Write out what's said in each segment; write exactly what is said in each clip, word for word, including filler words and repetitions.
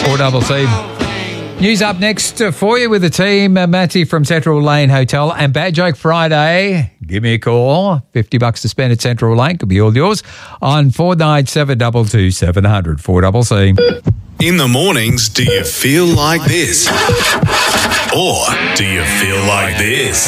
four double C. News up next uh, for you with the team. Uh, Matty from Central Lane Hotel and Bad Joke Friday. Give me a call. fifty bucks to spend at Central Lane. Could be all yours on four nine seven two two seven zero zero. four double C. In the mornings, do you feel like this? Or do you feel like this?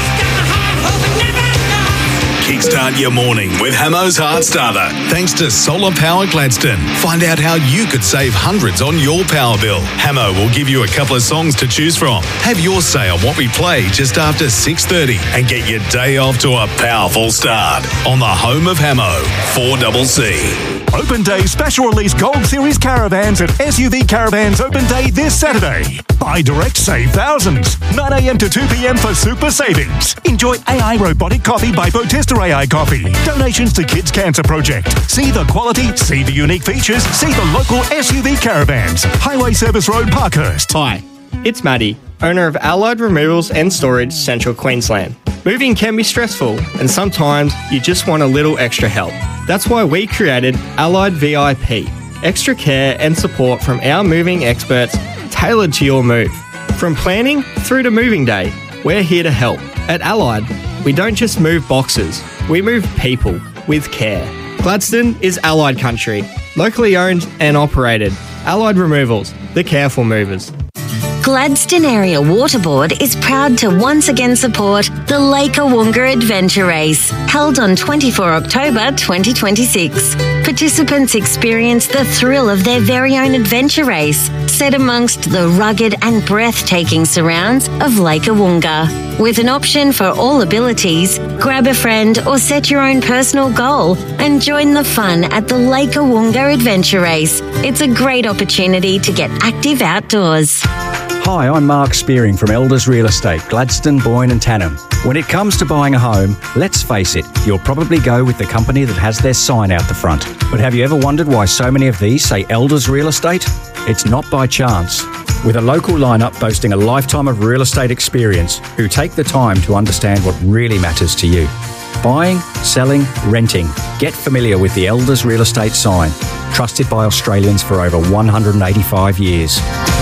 Kickstart your morning with Hamo's Heart Starter. Thanks to Solar Power Gladstone. Find out how you could save hundreds on your power bill. Hamo will give you a couple of songs to choose from. Have your say on what we play just after six thirty and get your day off to a powerful start on the home of Hamo, four double C. Open Day Special Release Gold Series Caravans at S U V Caravans Open Day this Saturday. Buy direct, save thousands. nine a.m. to two p.m. for super savings. Enjoy A I Robotic Coffee by Botesta A I Coffee. Donations to Kids Cancer Project. See the quality, see the unique features, see the local S U V Caravans. Highway Service Road, Parkhurst. Hi, it's Maddie, owner of Allied Removals and Storage, Central Queensland. Moving can be stressful, and sometimes you just want a little extra help. That's why we created Allied V I P, extra care and support from our moving experts tailored to your move. From planning through to moving day, we're here to help. At Allied, we don't just move boxes, we move people with care. Gladstone is Allied country, locally owned and operated. Allied Removals, the careful movers. Gladstone Area Waterboard is proud to once again support the Lake Awunga Adventure Race, held on the twenty-fourth of October twenty twenty-six. Participants experience the thrill of their very own adventure race, set amongst the rugged and breathtaking surrounds of Lake Awunga. With an option for all abilities, grab a friend or set your own personal goal and join the fun at the Lake Awunga Adventure Race. It's a great opportunity to get active outdoors. Hi, I'm Mark Spearing from Elders Real Estate, Gladstone, Boyne and Tannum. When it comes to buying a home, let's face it, you'll probably go with the company that has their sign out the front. But have you ever wondered why so many of these say Elders Real Estate? It's not by chance. With a local lineup boasting a lifetime of real estate experience, who take the time to understand what really matters to you. Buying, selling, renting. Get familiar with the Elders Real Estate sign, trusted by Australians for over one hundred eighty-five years.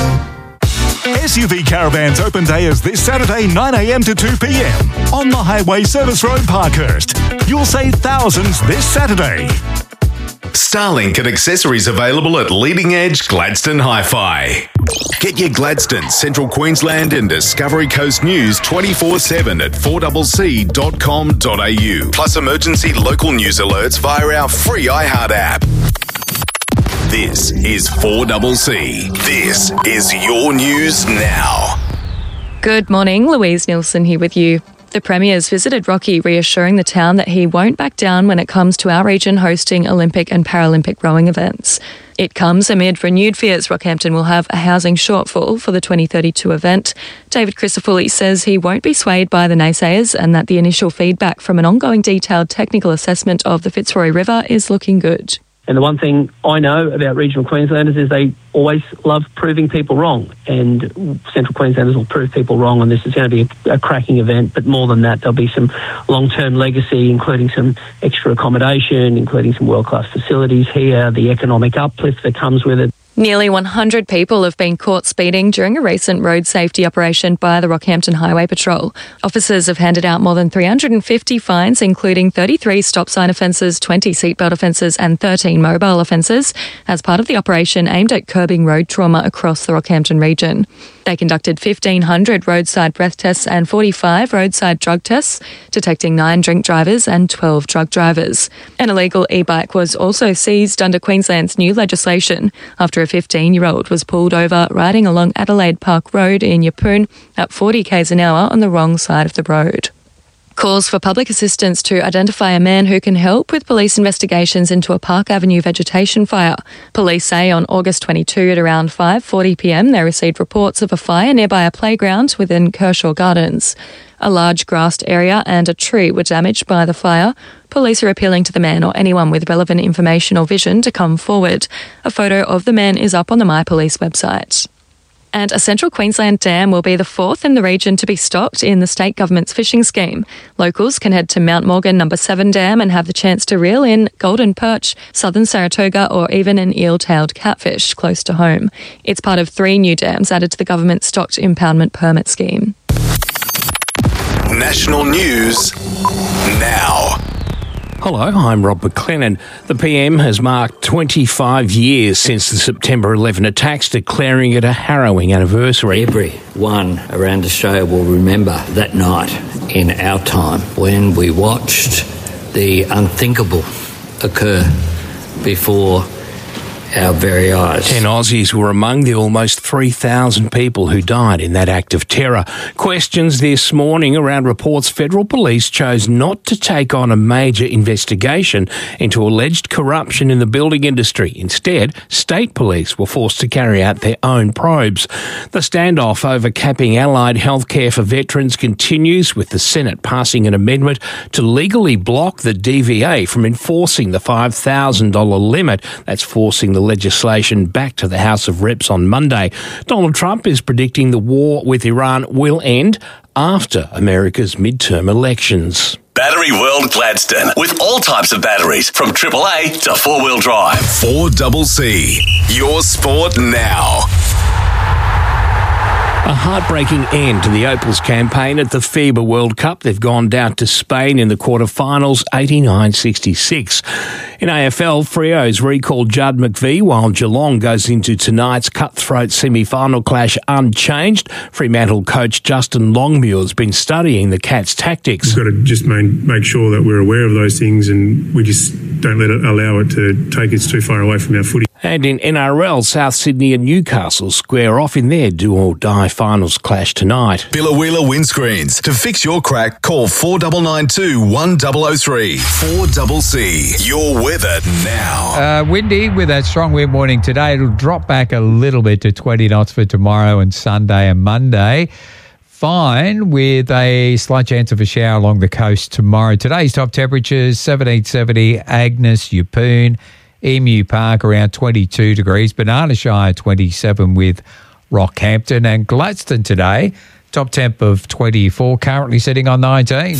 S U V Caravans Open Day is this Saturday, nine a.m. to two p.m. on the Highway Service Road, Parkhurst. You'll save thousands this Saturday. Starlink and accessories available at Leading Edge Gladstone Hi-Fi. Get your Gladstone, Central Queensland and Discovery Coast news twenty-four seven at four c c dot com dot a u. Plus emergency local news alerts via our free iHeart app. This is four C C. This is your news now. Good morning, Louise Nielsen here with you. The Premier's visited Rocky, reassuring the town that he won't back down when it comes to our region hosting Olympic and Paralympic rowing events. It comes amid renewed fears Rockhampton will have a housing shortfall for the twenty thirty-two event. David Crisafulli says he won't be swayed by the naysayers and that the initial feedback from an ongoing detailed technical assessment of the Fitzroy River is looking good. And the one thing I know about regional Queenslanders is they always love proving people wrong. And Central Queenslanders will prove people wrong, and this is going to be a, a cracking event. But more than that, there'll be some long-term legacy, including some extra accommodation, including some world-class facilities here, the economic uplift that comes with it. Nearly one hundred people have been caught speeding during a recent road safety operation by the Rockhampton Highway Patrol. Officers have handed out more than three hundred fifty fines, including thirty-three stop sign offences, twenty seatbelt offences and thirteen mobile offences, as part of the operation aimed at curbing road trauma across the Rockhampton region. They conducted fifteen hundred roadside breath tests and forty-five roadside drug tests, detecting nine drink drivers and twelve drug drivers. An illegal e-bike was also seized under Queensland's new legislation after a fifteen-year-old was pulled over riding along Adelaide Park Road in Yeppoon at forty k's an hour on the wrong side of the road. Calls for public assistance to identify a man who can help with police investigations into a Park Avenue vegetation fire. Police say on August twenty-second at around five forty p.m. they received reports of a fire nearby a playground within Kershaw Gardens. A large grassed area and a tree were damaged by the fire. Police are appealing to the man or anyone with relevant information or vision to come forward. A photo of the man is up on the My Police website. And a Central Queensland dam will be the fourth in the region to be stocked in the state government's fishing scheme. Locals can head to Mount Morgan Number seven Dam and have the chance to reel in golden perch, southern Saratoga or even an eel-tailed catfish close to home. It's part of three new dams added to the government's stocked impoundment permit scheme. National news now. Hello, I'm Rob McLennan. The P M has marked twenty-five years since the September eleven attacks, declaring it a harrowing anniversary. Everyone around Australia will remember that night in our time when we watched the unthinkable occur before our very eyes. Ten Aussies were among the almost three thousand people who died in that act of terror. Questions this morning around reports federal police chose not to take on a major investigation into alleged corruption in the building industry. Instead, state police were forced to carry out their own probes. The standoff over capping allied healthcare for veterans continues, with the Senate passing an amendment to legally block the D V A from enforcing the five thousand dollars limit. That's forcing the legislation back to the House of Reps on Monday. Donald Trump is predicting the war with Iran will end after America's midterm elections. Battery World Gladstone, with all types of batteries, from triple A to four-wheel drive. four C C, your sport now. A heartbreaking end to the Opals campaign at the FIBA World Cup. They've gone down to Spain in the quarterfinals, eighty-nine sixty-six. In A F L, Freo's recalled Judd McVie, while Geelong goes into tonight's cutthroat semi-final clash unchanged. Fremantle coach Justin Longmuir has been studying the Cats' tactics. We've got to just main, make sure that we're aware of those things, and we just don't let it allow it to take us too far away from our footy. And in N R L, South Sydney and Newcastle square off in their do-or-die finals clash tonight. Billa Windscreens. To fix your crack, call four nine nine two, one zero zero three. four C C, your weather now. Uh, windy with that strong wind warning today. It'll drop back a little bit to twenty knots for tomorrow and Sunday and Monday. Fine with a slight chance of a shower along the coast tomorrow. Today's top temperatures, seventeen seventy, Agnes, Yeppoon, Emu Park around twenty-two degrees, Banana Shire twenty-seven with Rockhampton, and Gladstone today, top temp of twenty-four, currently sitting on nineteen.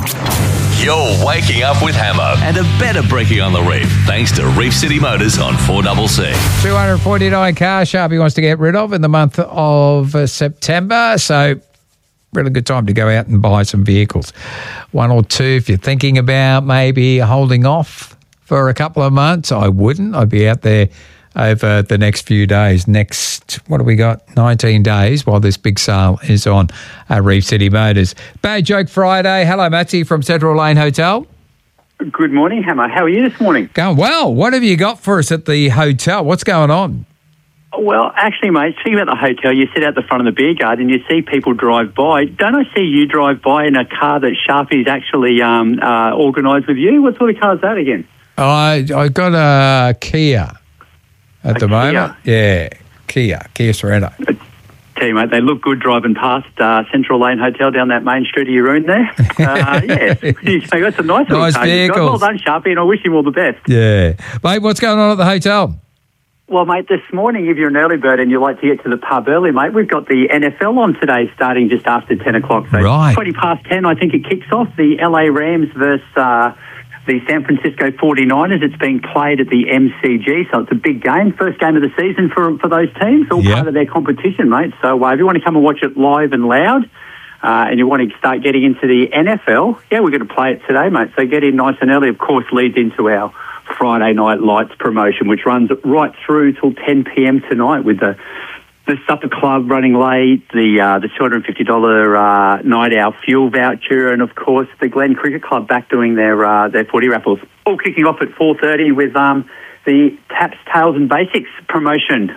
You're waking up with Hammer and a better breaking on the reef, thanks to Reef City Motors on four C C. two hundred forty-nine cars Sharpie wants to get rid of in the month of uh, September, so really good time to go out and buy some vehicles. One or two if you're thinking about maybe holding off for a couple of months. I wouldn't. I'd be out there over the next few days. Next, what do we got? nineteen days while this big sale is on at Reef City Motors. Bad Joke Friday. Hello, Matty from Central Lane Hotel. Good morning, Hammer. How are you this morning? Going well. What have you got for us at the hotel? What's going on? Well, actually, mate, speaking about the hotel, you sit out the front of the beer garden and you see people drive by. Don't I see you drive by in a car that Sharpie's actually um, uh, organised with you? What sort of car is that again? I I got a Kia at a the Kia. moment. Yeah, Kia, Kia Sorento. I tell you, mate, they look good driving past uh, Central Lane Hotel down that main street of your own there. Uh, yeah, that's a nice, nice car. vehicles. Well done, Sharpie, and I wish you all the best. Yeah. Mate, what's going on at the hotel? Well, mate, this morning, if you're an early bird and you like to get to the pub early, mate, we've got the N F L on today starting just after ten o'clock. So right. twenty past ten, I think it kicks off. The L A Rams versus uh, the San Francisco forty-niners. It's being played at the M C G, so it's a big game. First game of the season for, for those teams, all yep. part of their competition, mate. So uh, if you want to come and watch it live and loud, uh, and you want to start getting into the N F L, yeah, we're going to play it today, mate. So get in nice and early. Of course, leads into our Friday Night Lights promotion, which runs right through till ten p.m. tonight with the the Supper Club running late, the uh, the two hundred fifty dollars uh, night out fuel voucher, and of course the Glen Cricket Club back doing their uh, their footy raffles. All kicking off at four thirty with um, the Taps, Tails and Basics promotion.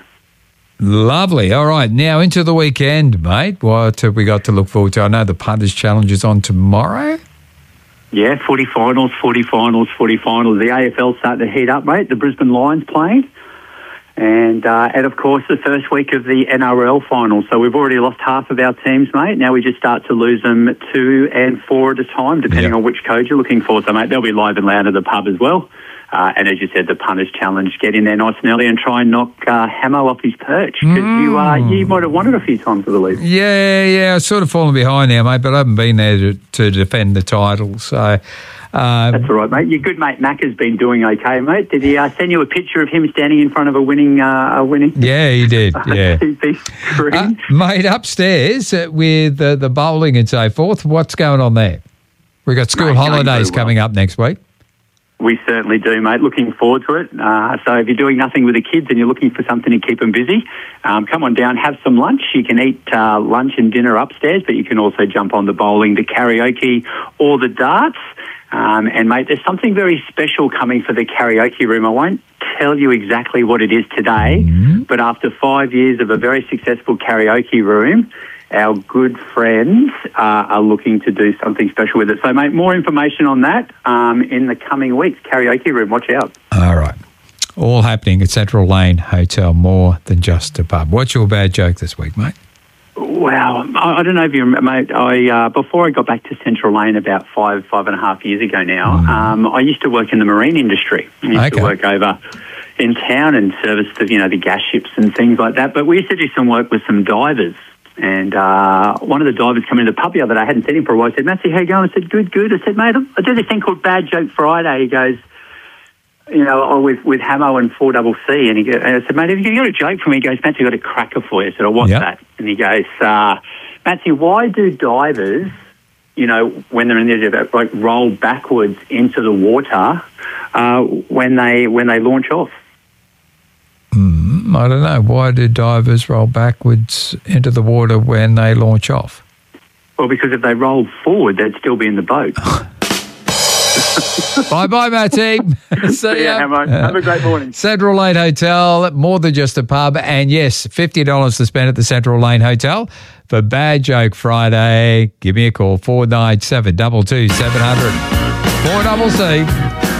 Lovely. All right, now into the weekend, mate. What have we got to look forward to? I know the Punters Challenge is on tomorrow. Yeah, footy finals, footy finals, footy finals. The A F L's starting to heat up, mate. The Brisbane Lions playing. And, uh, and of course, the first week of the N R L finals. So we've already lost half of our teams, mate. Now we just start to lose them two and four at a time, depending yeah. on which code you're looking for. So, mate, they'll be live and loud at the pub as well. Uh, and as you said, the punters challenge, get in there nice and early and try and knock uh, Hamo off his perch, because mm. you, uh, you might have won it a few times, I believe. Yeah, yeah, I've sort of fallen behind now, mate, but I haven't been there to, to defend the title, so... Um, That's all right, mate. Your good mate Mac has been doing okay, mate. Did he uh, send you a picture of him standing in front of a winning, uh, a winning? Yeah, he did. Yeah, T V screen, uh, mate. Upstairs uh, with uh, the bowling and so forth. What's going on there? We've got school mate, holidays well. coming up next week. We certainly do, mate. Looking forward to it. Uh, so if you're doing nothing with the kids and you're looking for something to keep them busy, um, come on down, have some lunch. You can eat uh, lunch and dinner upstairs, but you can also jump on the bowling, the karaoke, or the darts. Um, and, mate, there's something very special coming for the karaoke room. I won't tell you exactly what it is today, mm-hmm. but after five years of a very successful karaoke room, our good friends uh, are looking to do something special with it. So, mate, more information on that um, in the coming weeks. Karaoke room, watch out. All right. All happening at Central Lane Hotel, more than just a pub. What's your bad joke this week, mate? Wow, I, I don't know if you remember, mate. I uh, before I got back to Central Lane about five, five and a half years ago now, mm. um, I used to work in the marine industry. I used okay. to work over in town and service the, you know, the gas ships and things like that. But we used to do some work with some divers. And uh, one of the divers came into the pub the other day. I hadn't seen him for a while. I said, "Matthew, how you going?" I said, "Good, good." I said, "Mate, I do this thing called Bad Joke Friday." He goes, you know, with with Hamo and four double C, and he goes, and I said, "Mate, have you got a joke for me?" He goes, "Matthew, I've got a cracker for you." I said, "Oh, what's yep. that?" And he goes, uh, "Matthew, why do divers, you know, when they're in the like roll backwards into the water uh, when they when they launch off?" Mm, I don't know. Why do divers roll backwards into the water when they launch off? Well, because if they rolled forward, they'd still be in the boat. Bye-bye, Matty. See ya. Yeah, have a great morning. Central Lane Hotel, more than just a pub. And yes, fifty dollars to spend at the Central Lane Hotel for Bad Joke Friday. Give me a call, four nine seven, two two seven zero zero. four double C.